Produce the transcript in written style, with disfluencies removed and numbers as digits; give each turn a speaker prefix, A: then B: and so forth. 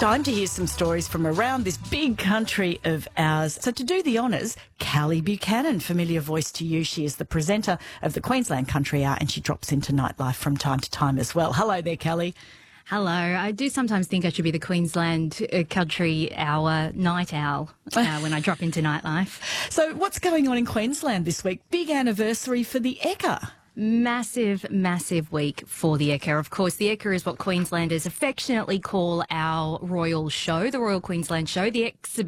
A: Time to hear some stories from around this big country of ours. So to do the honours, Callie Buchanan, familiar voice to you. She is the presenter of the Queensland Country Hour and she drops into Nightlife from time to time as well. Hello there, Callie.
B: Hello. I do sometimes think I should be the Queensland Country Hour night owl when I drop into Nightlife.
A: So what's going on in Queensland this week? Big anniversary for the Ekka.
B: Massive, massive week for the Ekka. Of course, the Ekka is what Queenslanders affectionately call our royal show, the Royal Queensland Show. The exhibition